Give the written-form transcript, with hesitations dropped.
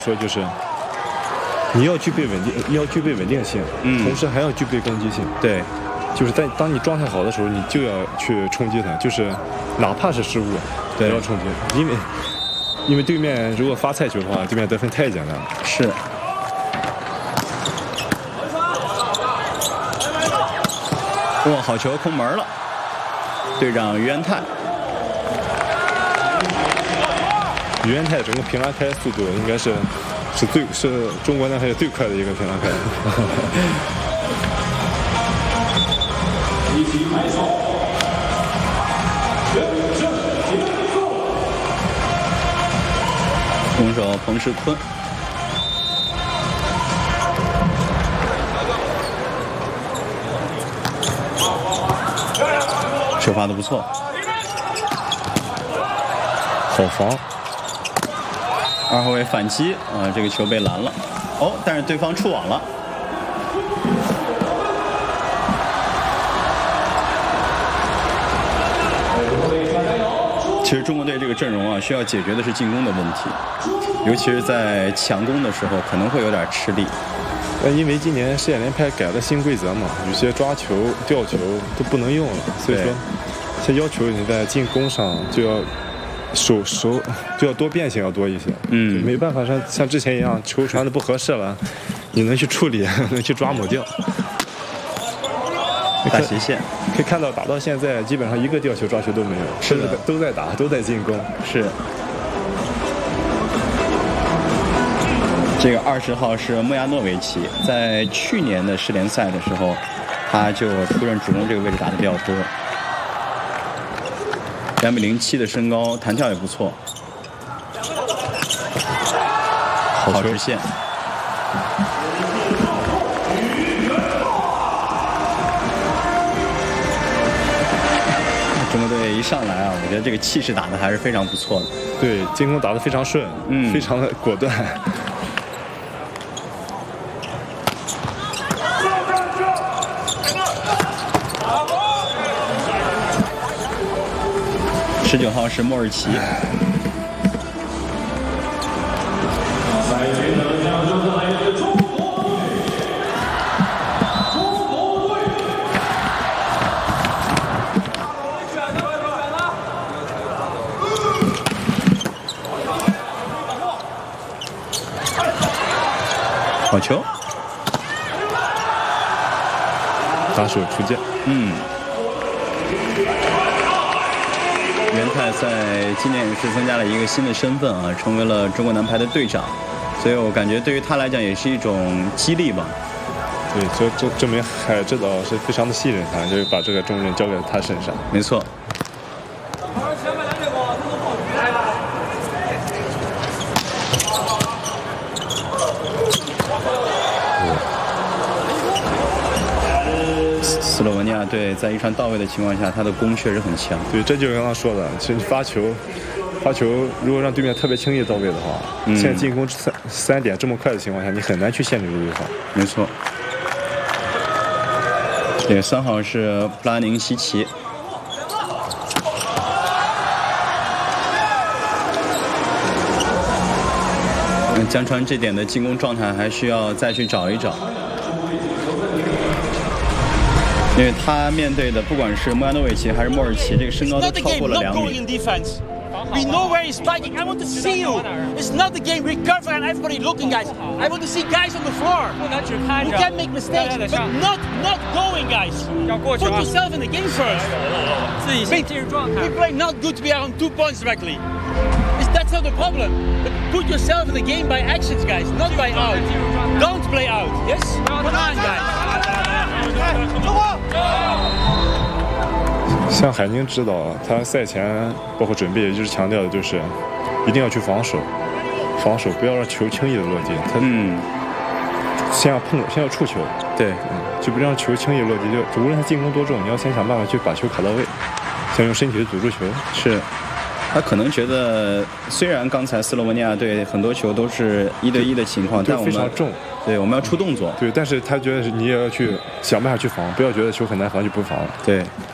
说就是你要具备稳定性，同时还要具备攻击性。 对， 就是当你状态好的时候，你就要去冲击它，就是哪怕是失误，也要冲击，因为对面如果发菜球的话，对面得分太简单了。 是。哇，好球空门了，队长于元泰。 于元泰整个平拉开速度应该是中国男排最快的一个平拉开。攻手彭世坤。球发的不错， 好防。 二后卫反击啊，这个球被拦了。哦，但是对方触网了。其实中国队这个阵容啊，需要解决的是进攻的问题，尤其是在强攻的时候，可能会有点吃力。 因为今年世界联排改了新规则嘛，有些抓球、吊球都不能用了，所以说，现要求你在进攻上就要手就要多变性，要多一些。没办法像之前一样，球传的不合适了，你能去处理，能去抓抹掉。 大斜线可以看到，打到现在基本上一个吊球抓球都没有， 是的， 都在打，都在进攻。 是。这个20号是穆亚诺维奇，在去年的世联赛的时候，他就出任主攻这个位置打的比较多。2.07米的身高，弹跳也不错。好直线。中国队一上来啊，我觉得这个气势打得还是非常不错的。 对，进攻打得非常顺，非常的果断。 19号是莫尔奇。好球！ 打手出界。 元泰在今年也是增加了一个新的身份啊，成为了中国男排的队长，所以我感觉对于他来讲也是一种激励吧。 对，这证明海指导是非常的信任他，就是把这个重任交给他身上。 没错。斯洛文尼亚队在一传到位的情况下，他的攻确实很强。 对，这就是刚刚说的，其实发球，如果让对面特别轻易到位的话，现在进攻3点这么快的情况下，你很难去限制住对方。 没错。对，3号是布拉宁西奇。江川这点的进攻状态还需要再去找一找。因为他面对的不管是穆亚诺维奇还是莫尔奇，这个身高都超过了2米。 We know where he's spiking. I want to see you. It's not the game. Recover and everybody looking, guys. I want to see guys on the floor. You can make mistakes, but not going, guys. Put yourself in the game first. We play not good to be on 2 points directly. That's not the problem. But put yourself in the game by actions, guys, not by out. Don't play out. Yes? Come on, guys. 像海宁指导，他赛前包括准备，也就是强调的就是一定要去防守，不要让球轻易的落地。他先要触球， 对， 就不让球轻易落地。就无论他进攻多重，你要先想办法去把球卡到位，先用身体去堵住球。 是。他可能觉得，虽然刚才斯洛文尼亚队很多球都是1对1的情况，但我们非常重， 对，我们要出动作。 对，但是他觉得你也要去想办法去防，不要觉得球很难防就不防了。 对。